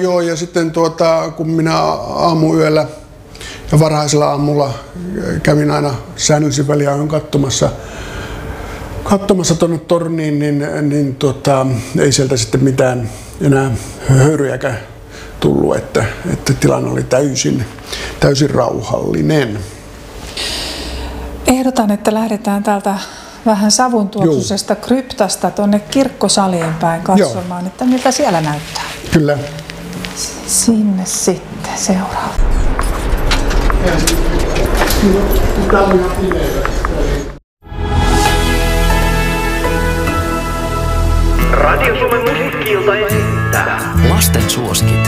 Joo, ja sitten kun minä aamuyöllä ja varhaisella aamulla kävin aina säännöllisin väliajoin katsomassa tuonne torniin, niin ei sieltä sitten mitään enää höyryjäkään tullut, että tilanne oli täysin rauhallinen. Ehdotan, että lähdetään täältä vähän savuntuoksuisesta kryptasta tuonne kirkkosaliin päin katsomaan, että miltä siellä näyttää. Kyllä. Sinne sitten seuraava. Radio Suomen musiikki-ilta esittää lasten suosikki.